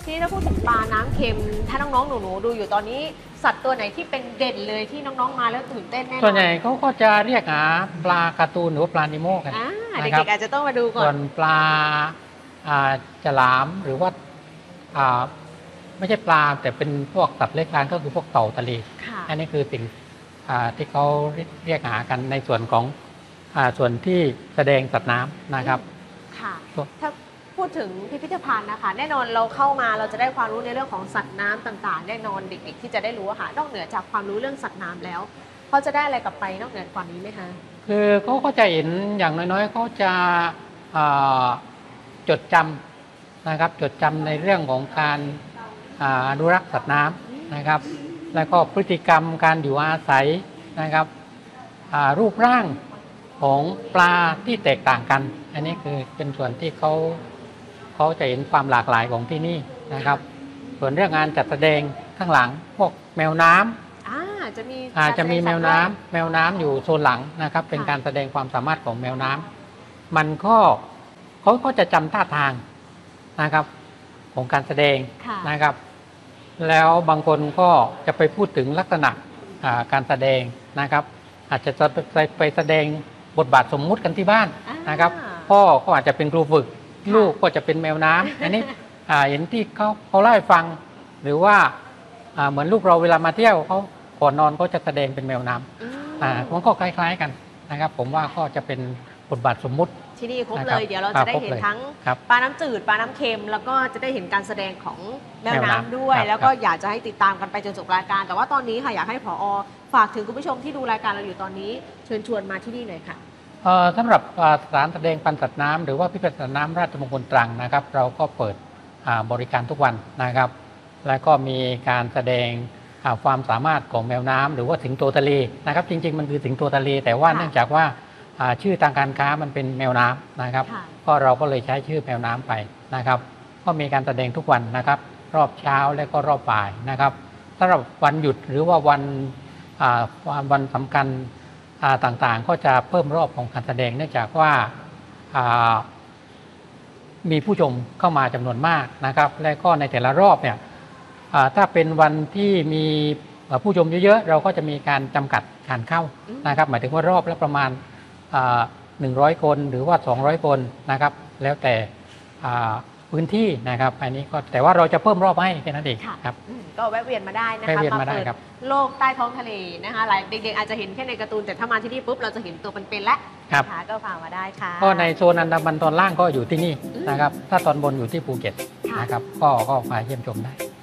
ทีนี้ถ้าพูดถึงปลาน้ำเค็มถ้าน้องๆหนูๆดูอยู่ตอนนี้สัตว์ตัวไหนที่เป็นเด่นเลยที่น้องๆมาแล้วตื่นเต้นแน่นอนส่วนใหญ่เขาก็จะเรียกหาปลาการ์ตูนหรือว่าปลานิโมกันเด็นะครับกๆอาจจะต้องมาดูก่อนส่วนปลาฉลามหรือว่าไม่ใช่ปลาแต่เป็นพวกสัตว์เลื้อยคลานก็คือพวกเต่าทะเลอันนี้คือสิ่งที่เขาเรียกหากันในส่วนของส่วนที่แสดงสัตว์น้ำนะครับค่ะถ้าพูดถึงพิพิธภัณฑ์นะคะแน่นอนเราเข้ามาเราจะได้ความรู้ในเรื่องของสัตว์น้ำต่างๆแน่นอนเด็กๆที่จะได้รู้ค่ะนอกเหนือจากความรู้เรื่องสัตว์น้ำแล้วเขาจะได้อะไรกลับไปนอกเหนือกว่านี้ไหมคะคือเขาก็จะเห็นอย่างน้อยๆเขาจะจดจำนะครับจดจำในเรื่องของการอนุรักษ์สัตว์น้ำนะครับแล้วก็พฤติกรรมการอยู่อาศัยนะครับรูปร่างของปลาที่แตกต่างกันอันนี้คือเป็นส่วนที่เขาจะเห็นความหลากหลายของที่นี่นะครับส่วนเรื่องงานจัดแสดงข้างหลังพวกแมวน้ำจะมีแมวน้ำอยู่โซนหลังนะครับเป็นการแสดงความสามารถของแมวน้ำมันก็เขาก็จะจำท่าทางนะครับของการแสดงนะครับแล้วบางคนก็จะไปพูดถึงลักษณะการแสดงนะครับอาจจะไปแสดงบทบาทสมมุติกันที่บ้านนะครับพ่อก็อาจจะเป็นครูฝึกลูกก็จะเป็นแมวน้ำอันนี้เห็นที่เขาเล่าให้ฟังหรือว่าเหมือนลูกเราเวลามาเที่ยวเขาก่อนนอนก็จะแสดงเป็นแมวน้ำมันก็คล้ายๆกันนะครับผมว่าก็จะเป็นบทบาทสมมุติที่นี่ครบเลยเดี๋ยวเราจะได้เห็นทั้งปลาน้ำจืดปลาน้ำเค็มแล้วก็จะได้เห็นการแสดงของแมวน้ำด้วยแล้วก็อยากจะให้ติดตามกันไปจนจบรายการแต่ว่าตอนนี้ค่ะอยากให้ผอ.ฝากถึงคุณผู้ชมที่ดูรายการเราอยู่ตอนนี้เชิญชวนมาที่นี่หน่อยค่ะสำหรับสถานแสดงพันธุ์สัตว์น้ำหรือว่าพิพิธภัณฑ์น้ำราชมงคลตรังนะครับเราก็เปิดบริการทุกวันนะครับและก็มีการแสดงความสามารถของแมวน้ำหรือว่าสิงโตทะเลนะครับจริงๆมันคือสิงโตทะเลแต่ว่าเนื่องจากว่าชื่อทางการค้ามันเป็นแมวน้ำนะครับก็เราก็เลยใช้ชื่อแมวน้ำไปนะครับก็มีการแสดงทุกวันนะครับรอบเช้าและก็รอบบ่ายนะครับสำหรับวันหยุดหรือว่าวันสำคัญต่างๆก็จะเพิ่มรอบของการแสดงเนื่องจากว่ามีผู้ชมเข้ามาจำนวนมากนะครับและก็ในแต่ละรอบเนี่ยถ้าเป็นวันที่มีผู้ชมเยอะๆเราก็จะมีการจำกัดการเข้านะครับหมายถึงว่ารอบละประมาณ100 คนหรือว่า200 คนนะครับแล้วแต่พื้นที่นะครับอันนี้ก็แต่ว่าเราจะเพิ่มรอบให้แค่นั้นเองครับก็แวะเวียนมาได้นะคะมาเปิดโลกใต้ท้องทะเลนะคะหลายเด็กๆอาจจะเห็นแค่ในการ์ตูนแต่ถ้ามาที่นี่ปุ๊บเราจะเห็นตัวเป็นๆแล้วนะคะก็พามาได้ค่ะก็ในโซนอันดามันตอนล่างก็อยู่ที่นี่นะครับถ้าตอนบนอยู่ที่ภูเก็ตนะครับก็มาเยี่ยมชมได้